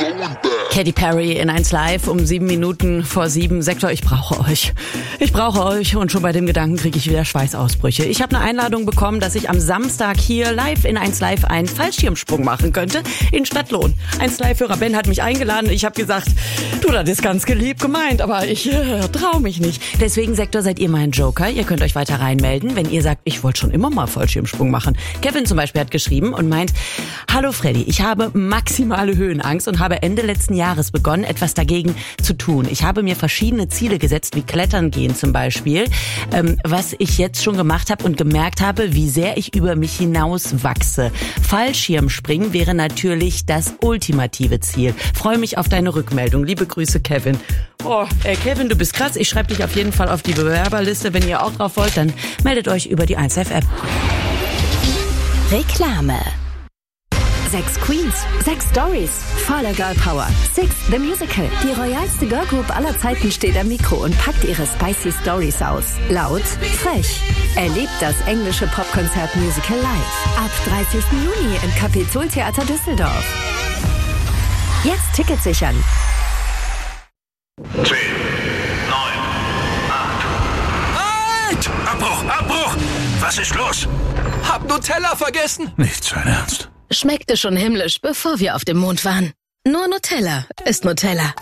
Katy Perry in 1 Live um 7 Minuten vor 7. Sektor, ich brauche euch. Ich brauche euch und schon bei dem Gedanken kriege ich wieder Schweißausbrüche. Ich habe eine Einladung bekommen, dass ich am Samstag hier live in 1 Live einen Fallschirmsprung machen könnte in Stadtlohn. 1 Live-Hörer Ben hat mich eingeladen. Ich habe gesagt, du, das ist ganz geliebt gemeint, aber ich traue mich nicht. Deswegen, Sektor, seid ihr mein Joker. Ihr könnt euch weiter reinmelden, wenn ihr sagt, ich wollte schon immer mal Fallschirmsprung machen. Kevin zum Beispiel hat geschrieben und meint, hallo Freddy, ich habe maximale Höhenangst und habe Ende letzten Jahres begonnen, etwas dagegen zu tun. Ich habe mir verschiedene Ziele gesetzt, wie Klettern gehen zum Beispiel, was ich jetzt schon gemacht habe und gemerkt habe, wie sehr ich über mich hinaus wachse. Fallschirmspringen wäre natürlich das ultimative Ziel. Freue mich auf deine Rückmeldung. Liebe Grüße, Kevin. Oh, Kevin, du bist krass. Ich schreibe dich auf jeden Fall auf die Bewerberliste. Wenn ihr auch drauf wollt, dann meldet euch über die 1Live-App. Reklame. 6 Queens, 6 Stories, voller Girl Power. Six, the Musical. Die royalste Girlgroup aller Zeiten steht am Mikro und packt ihre spicy Stories aus. Laut, frech. Erlebt das englische Popkonzert-Musical live. Ab 30. Juni im Kapitoltheater Düsseldorf. Jetzt Tickets sichern. 10, 9, 8. Halt! Abbruch! Was ist los? Hab Nutella vergessen. Nicht sein Ernst. Schmeckte schon himmlisch, bevor wir auf dem Mond waren. Nur Nutella ist Nutella.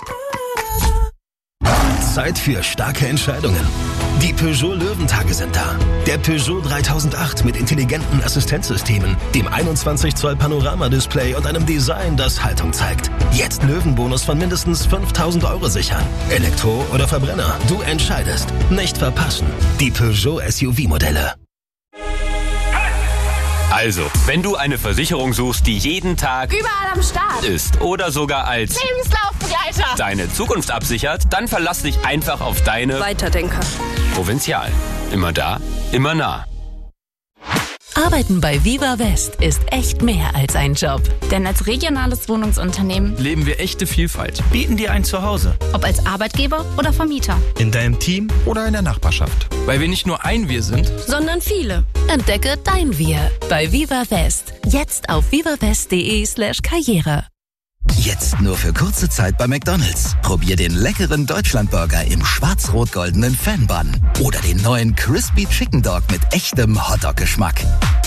Zeit für starke Entscheidungen. Die Peugeot Löwentage sind da. Der Peugeot 3008 mit intelligenten Assistenzsystemen, dem 21 Zoll Panoramadisplay und einem Design, das Haltung zeigt. Jetzt Löwenbonus von mindestens 5.000 € sichern. Elektro oder Verbrenner, du entscheidest. Nicht verpassen. Die Peugeot SUV-Modelle. Also, wenn du eine Versicherung suchst, die jeden Tag überall am Start ist oder sogar als Lebenslaufbegleiter deine Zukunft absichert, dann verlass dich einfach auf deine Weiterdenker. Provinzial. Immer da, immer nah. Arbeiten bei Viva West ist echt mehr als ein Job. Denn als regionales Wohnungsunternehmen Leben wir echte Vielfalt. Bieten dir ein Zuhause. ob als Arbeitgeber oder Vermieter. In deinem Team oder in der Nachbarschaft. Weil wir nicht nur ein Wir sind, Sondern viele. Entdecke dein Wir bei Viva West. Jetzt auf vivawest.de/karriere. Jetzt nur für kurze Zeit bei McDonald's. Probier den leckeren Deutschlandburger im schwarz-rot-goldenen Fan-Bun. Oder den neuen Crispy Chicken Dog mit echtem Hotdog-Geschmack.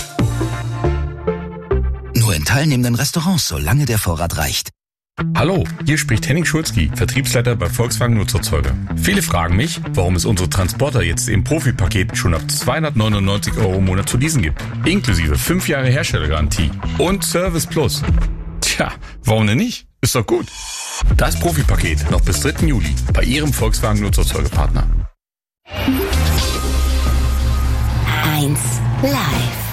Nur in teilnehmenden Restaurants, solange der Vorrat reicht. Hallo, hier spricht Henning Schulzki, Vertriebsleiter bei Volkswagen Nutzerzeuger. Viele fragen mich, warum es unsere Transporter jetzt im Profi-Paket schon ab 299 € im Monat zu leasen gibt. Inklusive 5 Jahre Herstellergarantie und Service Plus. Tja, warum denn nicht? Ist doch gut. Das Profi-Paket noch bis 3. Juli bei Ihrem Volkswagen Nutzerzeugerpartner. 1 Live.